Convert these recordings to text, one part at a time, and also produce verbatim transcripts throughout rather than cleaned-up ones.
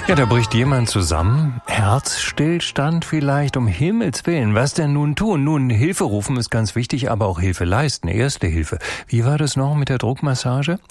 Ja, da bricht jemand zusammen. Herzstillstand vielleicht, um Himmels Willen. Was denn nun tun? Nun, Hilfe rufen ist ganz wichtig, aber auch Hilfe leisten. Erste Hilfe. Wie war das noch mit der Druckmassage?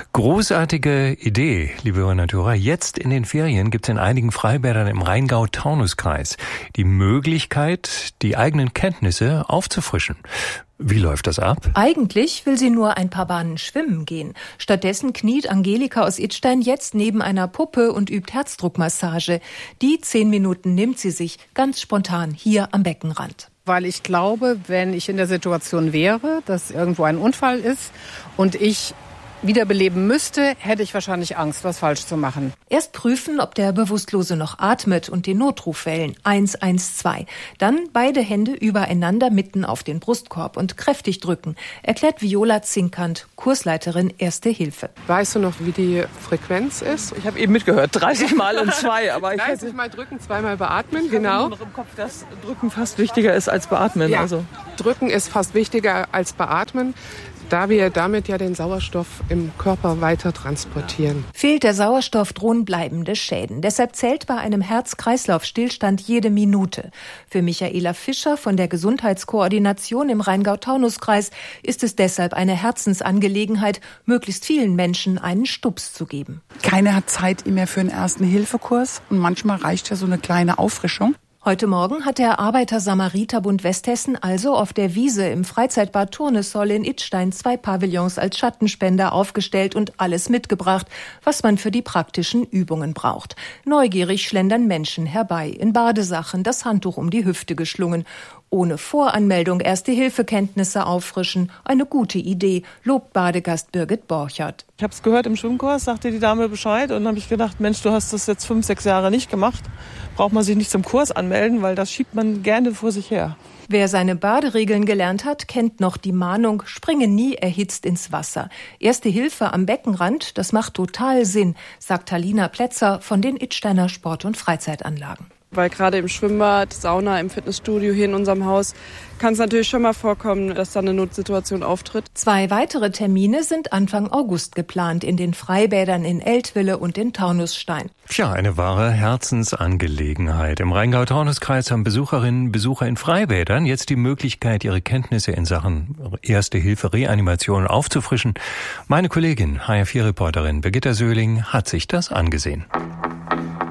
Großartige Idee, liebe Hörerinnen und Hörer. Jetzt in den Ferien gibt es in einigen Freibädern im Rheingau-Taunus-Kreis die Möglichkeit, die eigenen Kenntnisse aufzufrischen. Wie läuft das ab? Eigentlich will sie nur ein paar Bahnen schwimmen gehen. Stattdessen kniet Angelika aus Idstein jetzt neben einer Puppe und übt Herzdruckmassage. Die zehn Minuten nimmt sie sich ganz spontan hier am Beckenrand. Weil ich glaube, wenn ich in der Situation wäre, dass irgendwo ein Unfall ist und ich wiederbeleben müsste, hätte ich wahrscheinlich Angst, was falsch zu machen. Erst prüfen, ob der Bewusstlose noch atmet und den Notruf wählen. eins eins zwei. Dann beide Hände übereinander mitten auf den Brustkorb und kräftig drücken, erklärt Viola Zinkant, Kursleiterin Erste Hilfe. Weißt du noch, wie die Frequenz ist? Ich habe eben mitgehört, dreißig Mal und zwei. Aber ich dreißig Mal drücken, zweimal beatmen, genau. Ich habe noch im Kopf, dass Drücken fast wichtiger ist als Beatmen. Ja, also. Drücken ist fast wichtiger als Beatmen, da wir damit ja den Sauerstoff im Körper weiter transportieren. Fehlt der Sauerstoff, drohen bleibende Schäden. Deshalb zählt bei einem Herz-Kreislauf-Stillstand jede Minute. Für Michaela Fischer von der Gesundheitskoordination im Rheingau-Taunus-Kreis ist es deshalb eine Herzensangelegenheit, möglichst vielen Menschen einen Stups zu geben. Keiner hat Zeit mehr für einen Ersten-Hilfe-Kurs und manchmal reicht ja so eine kleine Auffrischung. Heute Morgen hat der Arbeiter-Samariter-Bund Westhessen also auf der Wiese im Freizeitbad Turnesoll in Idstein zwei Pavillons als Schattenspender aufgestellt und alles mitgebracht, was man für die praktischen Übungen braucht. Neugierig schlendern Menschen herbei, in Badesachen, das Handtuch um die Hüfte geschlungen. Ohne Voranmeldung Erste-Hilfe-Kenntnisse auffrischen. Eine gute Idee, lobt Badegast Birgit Borchert. Ich habe es gehört im Schwimmkurs, sagte die Dame Bescheid und dann habe ich gedacht, Mensch, du hast das jetzt fünf, sechs Jahre nicht gemacht. Braucht man sich nicht zum Kurs anmelden, weil das schiebt man gerne vor sich her. Wer seine Baderegeln gelernt hat, kennt noch die Mahnung, springe nie erhitzt ins Wasser. Erste Hilfe am Beckenrand, das macht total Sinn, sagt Halina Plätzer von den Idsteiner Sport- und Freizeitanlagen. Weil gerade im Schwimmbad, Sauna, im Fitnessstudio hier in unserem Haus kann es natürlich schon mal vorkommen, dass da eine Notsituation auftritt. Zwei weitere Termine sind Anfang August geplant in den Freibädern in Eltville und in Taunusstein. Tja, eine wahre Herzensangelegenheit. Im Rheingau-Taunus-Kreis haben Besucherinnen und Besucher in Freibädern jetzt die Möglichkeit, ihre Kenntnisse in Sachen Erste Hilfe, Reanimation aufzufrischen. Meine Kollegin, H R vier Reporterin Birgitta Söhling hat sich das angesehen.